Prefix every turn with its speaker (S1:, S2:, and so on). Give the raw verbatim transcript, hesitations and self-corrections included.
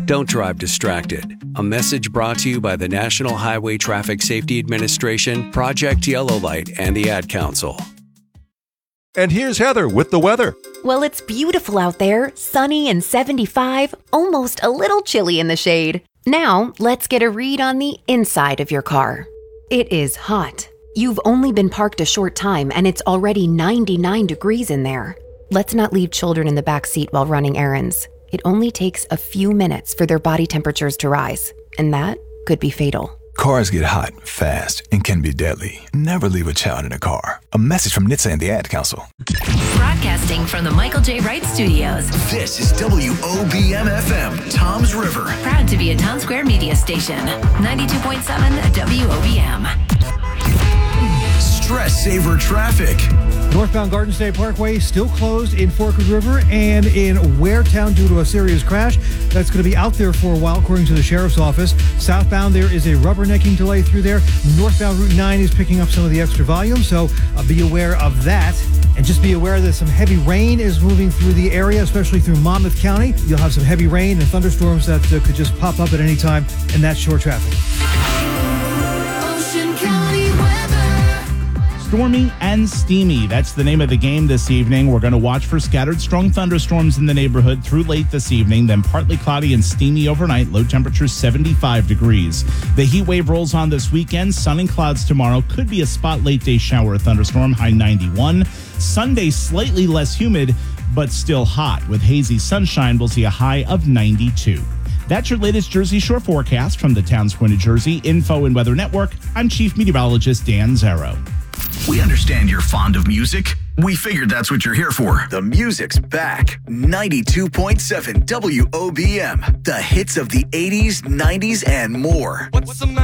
S1: Don't drive distracted. A message brought to you by the National Highway Traffic Safety Administration, Project Yellow Light, and the Ad Council.
S2: And here's Heather with the weather.
S3: Well, it's beautiful out there, sunny and seventy-five, almost a little chilly in the shade. Now, let's get a read on the inside of your car. It is hot. You've only been parked a short time and it's already ninety-nine degrees in there. Let's not leave children in the back seat while running errands. It only takes a few minutes for their body temperatures to rise, and that could be fatal.
S4: Cars get hot fast and can be deadly. Never leave a child in a car. A message from N H T S A and the Ad Council.
S5: Broadcasting from the Michael J. Wright Studios.
S6: This is W O B M F M, Toms River.
S5: Proud to be a Town Square media station. ninety-two point seven W O B M.
S6: Stress saver traffic.
S7: Northbound Garden State Parkway still closed in Forked River and in Waretown due to a serious crash. That's going to be out there for a while, according to the sheriff's office. Southbound, there is a rubbernecking delay through there. Northbound Route nine is picking up some of the extra volume, so uh, be aware of that. And just be aware that some heavy rain is moving through the area, especially through Monmouth County. You'll have some heavy rain and thunderstorms that uh, could just pop up at any time, and that's short traffic.
S8: Ocean County weather. Stormy and steamy. That's the name of the game this evening. We're going to watch for scattered strong thunderstorms in the neighborhood through late this evening, then partly cloudy and steamy overnight. Low temperature seventy-five degrees. The heat wave rolls on this weekend. Sun and clouds tomorrow. Could be a spot late day shower or thunderstorm. High ninety-one. Sunday slightly less humid, but still hot. With hazy sunshine, we'll see a high of ninety-two. That's your latest Jersey Shore forecast from the Town Square, New Jersey Info and Weather Network. I'm Chief Meteorologist Dan Zarrow.
S6: We understand you're fond of music. We figured that's what you're here for. The music's back. ninety-two point seven W O B M. The hits of the eighties, nineties, and more. What's the